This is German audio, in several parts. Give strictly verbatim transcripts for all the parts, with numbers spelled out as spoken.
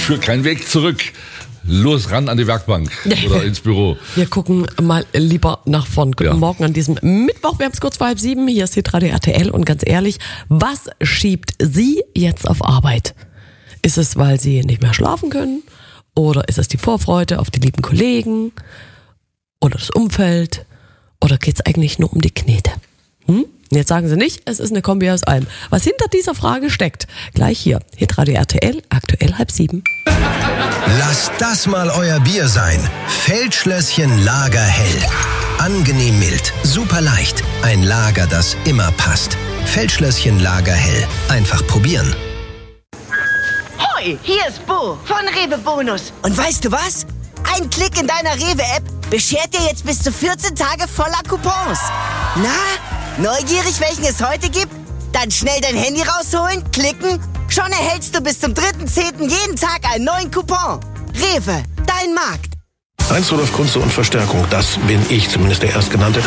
führt kein Weg zurück. Los, ran an die Werkbank oder ins Büro. Wir gucken mal lieber nach vorn. Guten ja. Morgen an diesem Mittwoch. Wir haben es kurz vor halb sieben. Hier ist Hitradio R T L. Und ganz ehrlich, was schiebt Sie jetzt auf Arbeit? Ist es, weil Sie nicht mehr schlafen können? Oder ist es die Vorfreude auf die lieben Kollegen? Oder das Umfeld? Oder geht es eigentlich nur um die Knete? Hm? Jetzt sagen Sie nicht, es ist eine Kombi aus allem. Was hinter dieser Frage steckt, gleich hier. Hitradio R T L, aktuell halb sieben. Lasst das mal euer Bier sein. Feldschlösschen Lagerhell. Angenehm mild, super leicht. Ein Lager, das immer passt. Feldschlösschen Lagerhell. Einfach probieren. Hoi, hier ist Bo von Rewe Bonus. Und weißt du was? Ein Klick in deiner Rewe-App beschert dir jetzt bis zu vierzehn Tage voller Coupons. Na, neugierig, welchen es heute gibt? Dann schnell dein Handy rausholen, klicken. Schon erhältst du bis zum dritten zehnten jeden Tag einen neuen Coupon. Rewe, dein Markt. Heinz Rudolf Kunze und Verstärkung, das bin ich, zumindest der Erstgenannte.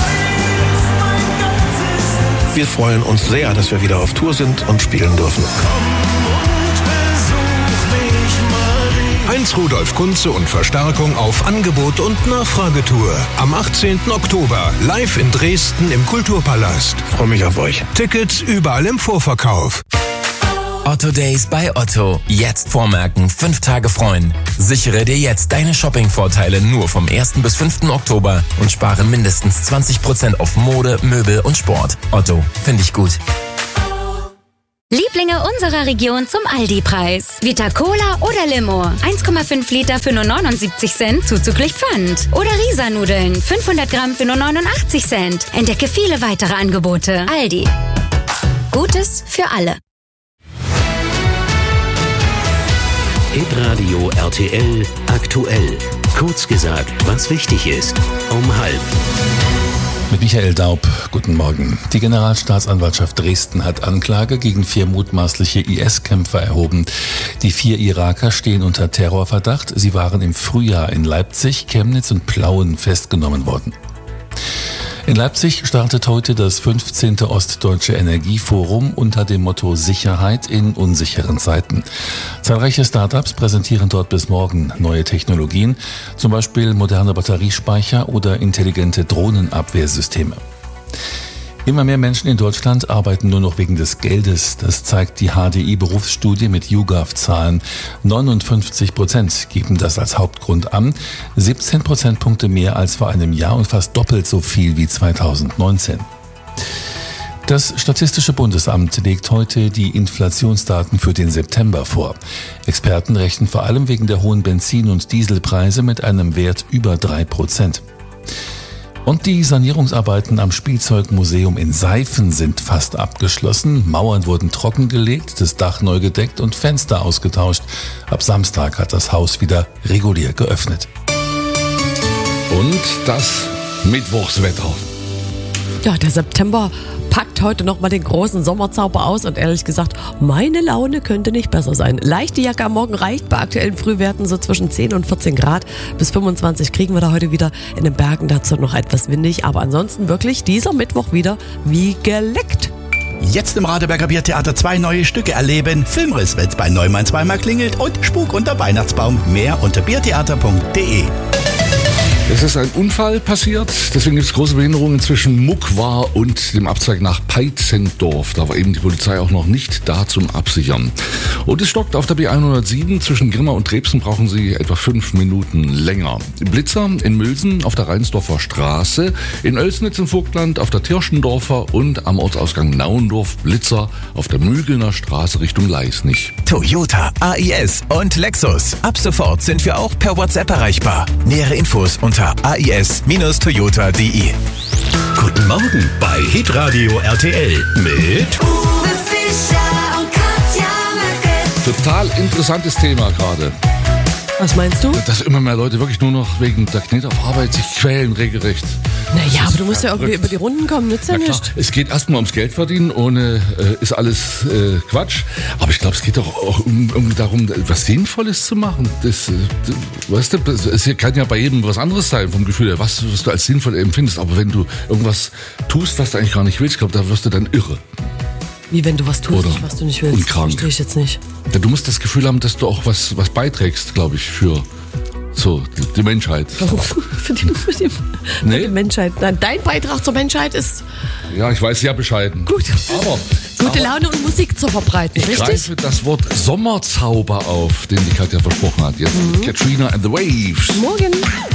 Wir freuen uns sehr, dass wir wieder auf Tour sind und spielen dürfen. Heinz Rudolf Kunze und Verstärkung auf Angebot und Nachfragetour. Am achtzehnten Oktober live in Dresden im Kulturpalast. Freue mich auf euch. Tickets überall im Vorverkauf. Otto Days bei Otto. Jetzt vormerken, fünf Tage freuen. Sichere dir jetzt deine Shopping-Vorteile nur vom ersten bis fünften Oktober und spare mindestens zwanzig Prozent auf Mode, Möbel und Sport. Otto, finde ich gut. Lieblinge unserer Region zum Aldi-Preis. Vita Cola oder Limo. eins Komma fünf Liter für nur neunundsiebzig Cent, zuzüglich Pfand. Oder Risa-Nudeln, fünfhundert Gramm für nur neunundachtzig Cent. Entdecke viele weitere Angebote. Aldi. Gutes für alle. Hitradio R T L aktuell. Kurz gesagt, was wichtig ist. Um halb. Mit Michael Daub, guten Morgen. Die Generalstaatsanwaltschaft Dresden hat Anklage gegen vier mutmaßliche I S-Kämpfer erhoben. Die vier Iraker stehen unter Terrorverdacht. Sie waren im Frühjahr in Leipzig, Chemnitz und Plauen festgenommen worden. In Leipzig startet heute das fünfzehnte Ostdeutsche Energieforum unter dem Motto Sicherheit in unsicheren Zeiten. Zahlreiche Startups präsentieren dort bis morgen neue Technologien, zum Beispiel moderne Batteriespeicher oder intelligente Drohnenabwehrsysteme. Immer mehr Menschen in Deutschland arbeiten nur noch wegen des Geldes. Das zeigt die H D I-Berufsstudie mit YouGov-Zahlen. neunundfünfzig Prozent geben das als Hauptgrund an, siebzehn Prozentpunkte mehr als vor einem Jahr und fast doppelt so viel wie zweitausendneunzehn. Das Statistische Bundesamt legt heute die Inflationsdaten für den September vor. Experten rechnen vor allem wegen der hohen Benzin- und Dieselpreise mit einem Wert über drei Prozent. Und die Sanierungsarbeiten am Spielzeugmuseum in Seifen sind fast abgeschlossen. Mauern wurden trockengelegt, das Dach neu gedeckt und Fenster ausgetauscht. Ab Samstag hat das Haus wieder regulär geöffnet. Und das Mittwochswetter. Ja, der September packt heute nochmal den großen Sommerzauber aus und ehrlich gesagt, meine Laune könnte nicht besser sein. Leichte Jacke am Morgen reicht bei aktuellen Frühwerten so zwischen zehn und vierzehn Grad. Bis fünfundzwanzig kriegen wir da heute wieder, in den Bergen dazu noch etwas windig. Aber ansonsten wirklich dieser Mittwoch wieder wie geleckt. Jetzt im Radeberger Biertheater zwei neue Stücke erleben. Filmriss, wenn's bei Neumann zweimal klingelt und Spuk unter Weihnachtsbaum. Mehr unter biertheater punkt de. Es ist ein Unfall passiert, deswegen gibt es große Behinderungen zwischen Muckwar und dem Abzweig nach Peitzendorf. Da war eben die Polizei auch noch nicht da zum Absichern. Und es stockt auf der B hundertsieben. Zwischen Grimma und Trebsen brauchen Sie etwa fünf Minuten länger. Blitzer in Mülsen auf der Reinsdorfer Straße, in Oelsnitz im Vogtland auf der Tirschendorfer und am Ortsausgang Nauendorf Blitzer auf der Mügelner Straße Richtung Leisnig. Toyota, A I S und Lexus. Ab sofort sind wir auch per WhatsApp erreichbar. Nähere Infos unter a i s Bindestrich toyota punkt de. Guten Morgen bei Hitradio R T L mit Uwe Fischer und Katja Merkel. Total interessantes Thema gerade. Was meinst du? Dass immer mehr Leute wirklich nur noch wegen der Knete auf Arbeit sich quälen, regelrecht. Naja, aber du musst ja irgendwie über die Runden kommen, nützt ja nicht. Es geht erstmal ums Geld verdienen, ohne äh, ist alles äh, Quatsch. Aber ich glaube, es geht doch auch um, irgendwie darum, was Sinnvolles zu machen. Das, äh, weißt du, es kann ja bei jedem was anderes sein, vom Gefühl her, was, was du als sinnvoll empfindest. Aber wenn du irgendwas tust, was du eigentlich gar nicht willst, ich glaube, da wirst du dann irre. Wie wenn du was tust, Oder was du nicht willst. und krank. Verstehe ich jetzt nicht. Ja, du musst das Gefühl haben, dass du auch was, was beiträgst, glaube ich, für so die, die Menschheit. für, die, für, die, Nee. für die Menschheit. Nein, dein Beitrag zur Menschheit ist Ja, ich weiß ja bescheiden. gut. Aber, Gute aber Laune und Musik zu verbreiten, ich richtig? greife das Wort Sommerzauber auf, den die Katja versprochen hat. Jetzt Mhm. Katrina and the Waves. Morgen.